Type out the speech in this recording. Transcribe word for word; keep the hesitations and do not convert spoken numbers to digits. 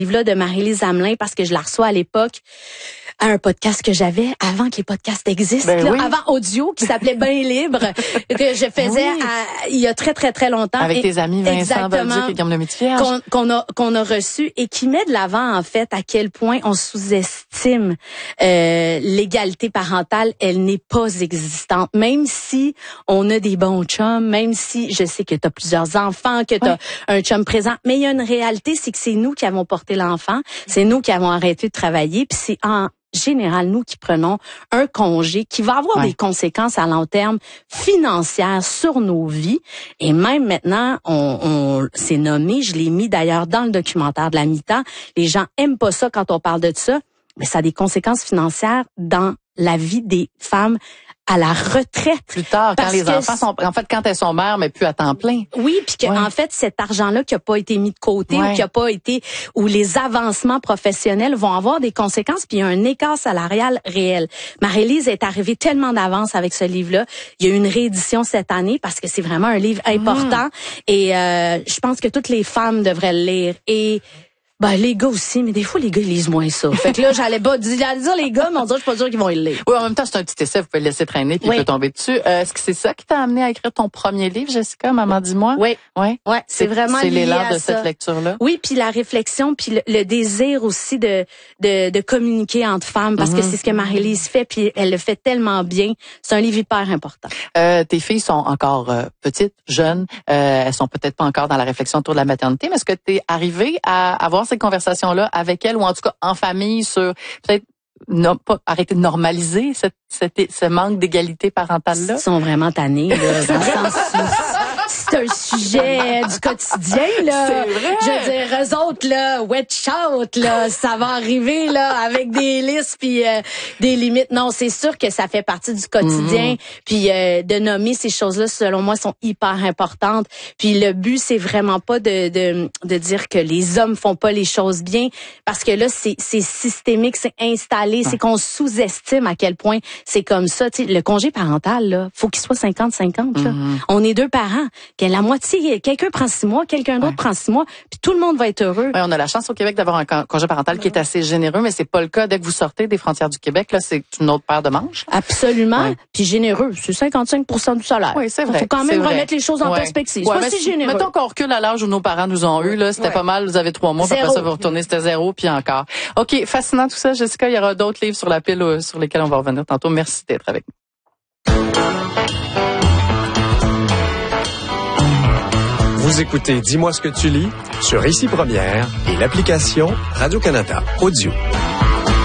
livre-là de Marie-Lise Hamelin parce que je la reçois à l'époque à un podcast que j'avais avant que les podcasts existent, ben là, oui. avant audio, qui s'appelait Bain libre, que je faisais Oui. à, il y a très, très, très longtemps. Avec et, tes amis Vincent Bolduc et Guillaume Lemaitre-Vierge. Qu'on, qu'on a, qu'on a reçu et qui met de l'avant, en fait, à quel point on sous-estime euh, l'égalité parentale. Elle n'est pas existante. Même si on a des bons chums, même si je sais que tu as plusieurs enfants, que tu as oui. un chum présent, mais il y a une réalité, c'est que c'est nous qui avons porté l'enfant, c'est nous qui avons arrêté de travailler, puis c'est en général, nous qui prenons un congé qui va avoir ouais. des conséquences à long terme financières sur nos vies. Et même maintenant, on, on c'est nommé, je l'ai mis d'ailleurs dans le documentaire de la mi-temps, les gens aiment pas ça quand on parle de ça, mais ça a des conséquences financières dans la vie des femmes à la retraite. Plus tard, quand les enfants sont, en fait, quand elles sont mères, mais plus à temps plein. Oui, puis que, ouais. en fait, cet argent-là qui a pas été mis de côté ouais. ou qui a pas été, où les avancements professionnels vont avoir des conséquences, puis il y a un écart salarial réel. Marie-Lise est arrivée tellement d'avance avec ce livre-là. Il y a eu une réédition cette année parce que c'est vraiment un livre important mmh. et euh, je pense que toutes les femmes devraient le lire. Et ben, les gars aussi, mais des fois, les gars, ils lisent moins ça. Fait que là, j'allais pas dire, dire les gars, mais on dirait, je suis pas sûre qu'ils vont le lire. Oui, en même temps, c'est un petit essai, vous pouvez le laisser traîner puis oui. il peut tomber dessus. Euh, est-ce que c'est ça qui t'a amené à écrire ton premier livre, Jessica, Maman, dis-moi? Oui. Oui. Ouais, c'est, c'est vraiment c'est lié l'élan à de ça. cette lecture-là. Oui, puis la réflexion, puis le, le désir aussi de, de, de communiquer entre femmes, parce mm-hmm. que c'est ce que Marie-Lise fait, puis elle le fait tellement bien. C'est un livre hyper important. Euh, tes filles sont encore euh, petites, jeunes, euh, elles sont peut-être pas encore dans la réflexion autour de la maternité, mais est-ce que t'es arrivée à avoir ces conversations-là avec elle ou en tout cas en famille sur peut-être non, pas arrêter de normaliser cette, cette, ce manque d'égalité parentale-là? Ils sont vraiment tannés, là, dans le sens c'est un sujet du quotidien, là. C'est vrai. Je veux dire, eux autres, là, watch out, là, ça va arriver, là, avec des listes puis euh, des limites. Non, c'est sûr que ça fait partie du quotidien. Mm-hmm. Puis euh, de nommer ces choses-là, selon moi, sont hyper importantes. Puis le but, c'est vraiment pas de, de, de dire que les hommes font pas les choses bien, parce que là, c'est, c'est systémique, c'est installé, ouais. c'est qu'on sous-estime à quel point c'est comme ça. Tu sais, le congé parental, là, faut qu'il soit cinquante cinquante. Là. Mm-hmm. On est deux parents. Que la moitié, quelqu'un prend six mois, quelqu'un d'autre ouais. prend six mois, puis tout le monde va être heureux. Ouais, on a la chance au Québec d'avoir un congé parental qui est assez généreux, mais c'est pas le cas dès que vous sortez des frontières du Québec. Là, c'est une autre paire de manches. Absolument, ouais. puis généreux. C'est cinquante-cinq pour cent du salaire. Oui, c'est vrai. Il faut quand même remettre les choses en ouais. perspective. Ouais, c'est pas si généreux. Mettons qu'on recule à l'âge où nos parents nous ont eu, là, c'était ouais. pas mal. Vous avez trois mois, puis après ça, vous retournez, c'était zéro, puis encore. Ok, fascinant tout ça, Jessica. Il y aura d'autres livres sur la pile euh, sur lesquels on va revenir tantôt. Merci d'être avec nous. Vous écoutez Dis-moi ce que tu lis sur Ici Première et l'application Radio-Canada Audio.